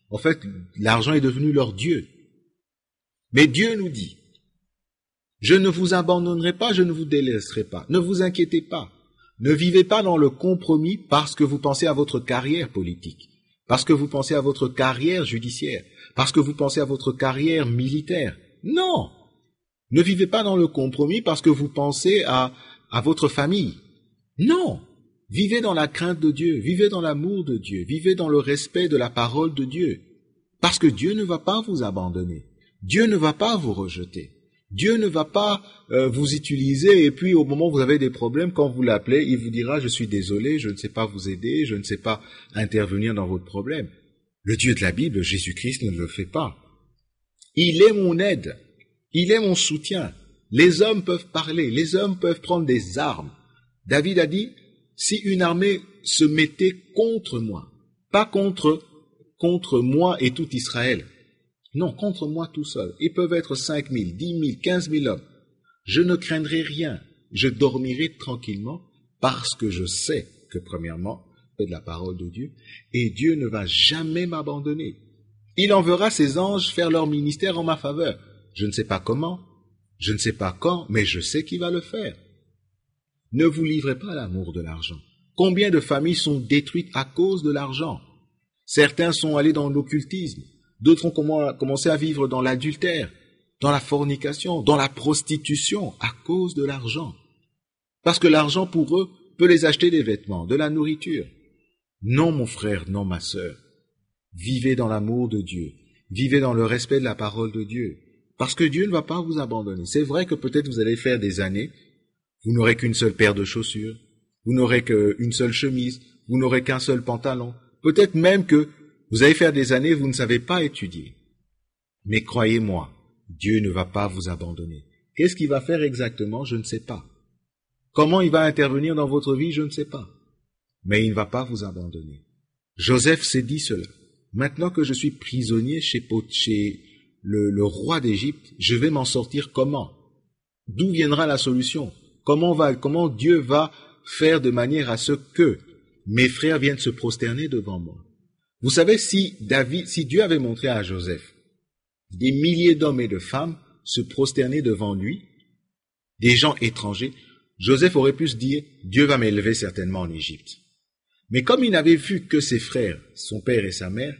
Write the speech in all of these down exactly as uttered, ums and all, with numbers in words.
En fait, l'argent est devenu leur Dieu. Mais Dieu nous dit, je ne vous abandonnerai pas, je ne vous délaisserai pas. Ne vous inquiétez pas. Ne vivez pas dans le compromis parce que vous pensez à votre carrière politique, parce que vous pensez à votre carrière judiciaire, parce que vous pensez à votre carrière militaire. Non! Ne vivez pas dans le compromis parce que vous pensez à, à votre famille. Non! Vivez dans la crainte de Dieu, vivez dans l'amour de Dieu, vivez dans le respect de la parole de Dieu. Parce que Dieu ne va pas vous abandonner. Dieu ne va pas vous rejeter. Dieu ne va pas euh, vous utiliser et puis au moment où vous avez des problèmes, quand vous l'appelez, il vous dira « je suis désolé, je ne sais pas vous aider, je ne sais pas intervenir dans votre problème ». Le Dieu de la Bible, Jésus-Christ, ne le fait pas. Il est mon aide, il est mon soutien. Les hommes peuvent parler, les hommes peuvent prendre des armes. David a dit « si une armée se mettait contre moi, pas contre, contre moi et tout Israël ». Non, contre moi tout seul. Ils peuvent être cinq mille, dix mille, quinze mille hommes. Je ne craindrai rien. Je dormirai tranquillement parce que je sais que, premièrement, c'est de la parole de Dieu et Dieu ne va jamais m'abandonner. Il enverra ses anges faire leur ministère en ma faveur. Je ne sais pas comment, je ne sais pas quand, mais je sais qu'il va le faire. Ne vous livrez pas à l'amour de l'argent. Combien de familles sont détruites à cause de l'argent? Certains sont allés dans l'occultisme. D'autres ont commencé à vivre dans l'adultère, dans la fornication, dans la prostitution, à cause de l'argent. Parce que l'argent, pour eux, peut les acheter des vêtements, de la nourriture. Non, mon frère, non, ma sœur. Vivez dans l'amour de Dieu. Vivez dans le respect de la parole de Dieu. Parce que Dieu ne va pas vous abandonner. C'est vrai que peut-être vous allez faire des années, vous n'aurez qu'une seule paire de chaussures, vous n'aurez qu'une seule chemise, vous n'aurez qu'un seul pantalon. Peut-être même que vous allez faire des années, vous ne savez pas étudier. Mais croyez-moi, Dieu ne va pas vous abandonner. Qu'est-ce qu'il va faire exactement? Je ne sais pas. Comment il va intervenir dans votre vie? Je ne sais pas. Mais il ne va pas vous abandonner. Joseph s'est dit cela. Maintenant que je suis prisonnier chez, chez le, le roi d'Égypte, je vais m'en sortir comment? D'où viendra la solution? Comment, va, comment Dieu va faire de manière à ce que mes frères viennent se prosterner devant moi? Vous savez, si David, si Dieu avait montré à Joseph des milliers d'hommes et de femmes se prosterner devant lui, des gens étrangers, Joseph aurait pu se dire, Dieu va m'élever certainement en Égypte. Mais comme il n'avait vu que ses frères, son père et sa mère,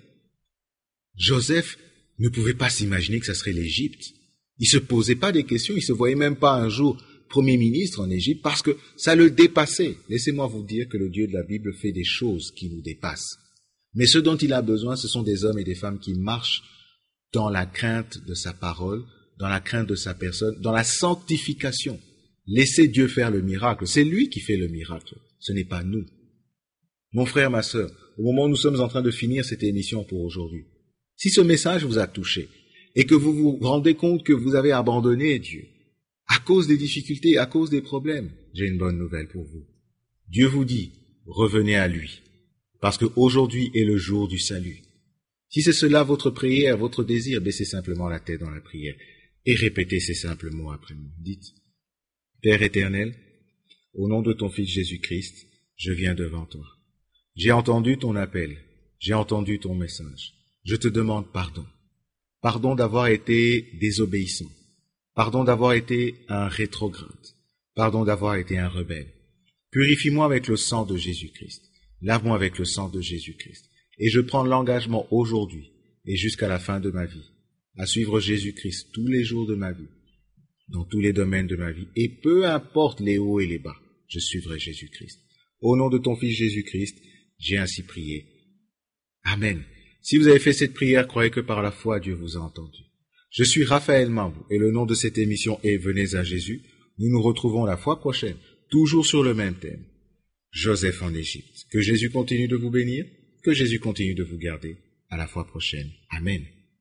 Joseph ne pouvait pas s'imaginer que ça serait l'Égypte. Il se posait pas des questions, il se voyait même pas un jour premier ministre en Égypte parce que ça le dépassait. Laissez-moi vous dire que le Dieu de la Bible fait des choses qui nous dépassent. Mais ce dont il a besoin, ce sont des hommes et des femmes qui marchent dans la crainte de sa parole, dans la crainte de sa personne, dans la sanctification. Laissez Dieu faire le miracle. C'est lui qui fait le miracle. Ce n'est pas nous. Mon frère, ma sœur, au moment où nous sommes en train de finir cette émission pour aujourd'hui, si ce message vous a touché et que vous vous rendez compte que vous avez abandonné Dieu à cause des difficultés, à cause des problèmes, j'ai une bonne nouvelle pour vous. Dieu vous dit, revenez à lui. Parce qu'aujourd'hui est le jour du salut. Si c'est cela votre prière, votre désir, baissez simplement la tête dans la prière et répétez ces simples mots après moi. Dites, Père éternel, au nom de ton Fils Jésus-Christ, je viens devant toi. J'ai entendu ton appel, j'ai entendu ton message. Je te demande pardon. Pardon d'avoir été désobéissant. Pardon d'avoir été un rétrograde. Pardon d'avoir été un rebelle. Purifie-moi avec le sang de Jésus-Christ. Lave-moi avec le sang de Jésus-Christ. Et je prends l'engagement aujourd'hui et jusqu'à la fin de ma vie à suivre Jésus-Christ tous les jours de ma vie, dans tous les domaines de ma vie. Et peu importe les hauts et les bas, je suivrai Jésus-Christ. Au nom de ton Fils Jésus-Christ, j'ai ainsi prié. Amen. Si vous avez fait cette prière, croyez que par la foi, Dieu vous a entendu. Je suis Raphaël Mambou et le nom de cette émission est Venez à Jésus. Nous nous retrouvons la fois prochaine, toujours sur le même thème. Joseph en Égypte. Que Jésus continue de vous bénir, que Jésus continue de vous garder. À la fois prochaine. Amen.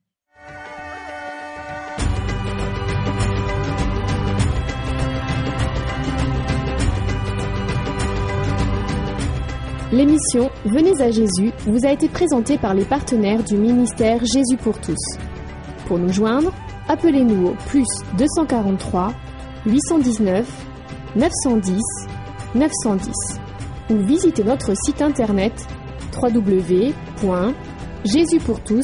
L'émission Venez à Jésus vous a été présentée par les partenaires du ministère Jésus pour tous. Pour nous joindre, appelez-nous au plus deux cent quarante-trois, huit cent dix-neuf, neuf cent dix, neuf cent dix ou visitez notre site internet w w w point jésus pour tous